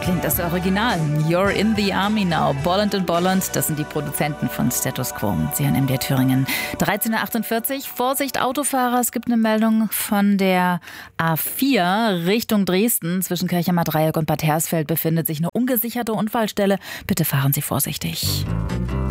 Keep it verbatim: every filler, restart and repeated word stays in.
klingt das Original. You're in the Army now. Bolland und Bolland, das sind die Produzenten von Status Quo. Sie hören M D R Thüringen. dreizehn Uhr achtundvierzig. Vorsicht, Autofahrer. Es gibt eine Meldung von der A vier Richtung Dresden. Zwischen Kirchheimer Dreieck und Bad Hersfeld befindet sich eine ungesicherte Unfallstelle. Bitte fahren Sie vorsichtig.